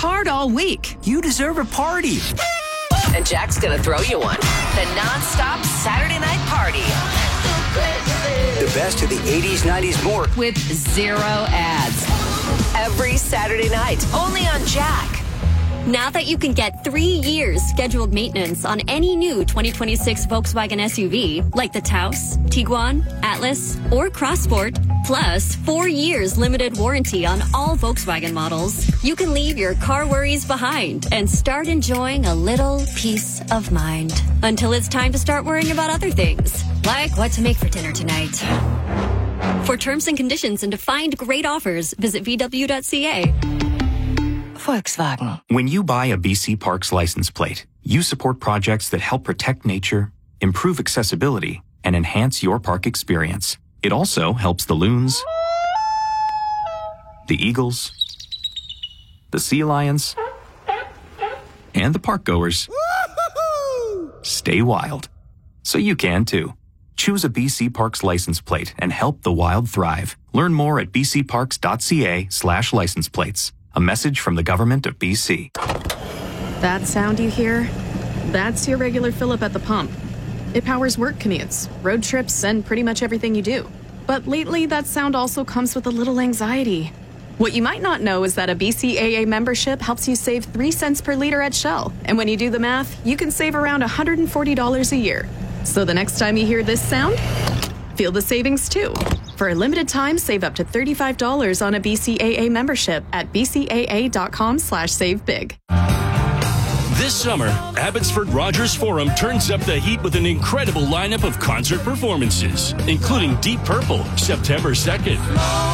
hard all week. You deserve a party. And Jack's gonna throw you one. The non-stop Saturday night party. The best of the 80s, 90s, more. With 0 ads. Every Saturday night, only on Jack. Now that you can get 3 years scheduled maintenance on any new 2026 Volkswagen SUV, like the Taos, Tiguan, Atlas, or Crossport, plus 4 years limited warranty on all Volkswagen models, you can leave your car worries behind and start enjoying a little peace of mind. Until it's time to start worrying about other things, like what to make for dinner tonight. For terms and conditions and to find great offers, visit VW.ca. Volkswagen. When you buy a BC Parks license plate, you support projects that help protect nature, improve accessibility, and enhance your park experience. It also helps the loons, the eagles, the sea lions, and the park goers stay wild. So you can too. Choose a BC Parks license plate and help the wild thrive. Learn more at bcparks.ca/license plates. A message from the government of BC. That sound you hear? That's your regular fill-up at the pump. It powers work commutes, road trips, and pretty much everything you do. But lately, that sound also comes with a little anxiety. What you might not know is that a BCAA membership helps you save 3 cents per liter at Shell. And when you do the math, you can save around $140 a year. So the next time you hear this sound, feel the savings too. For a limited time, save up to $35 on a BCAA membership at bcaa.com/savebig. This summer, Abbotsford Rogers Forum turns up the heat with an incredible lineup of concert performances, including Deep Purple, September 2nd.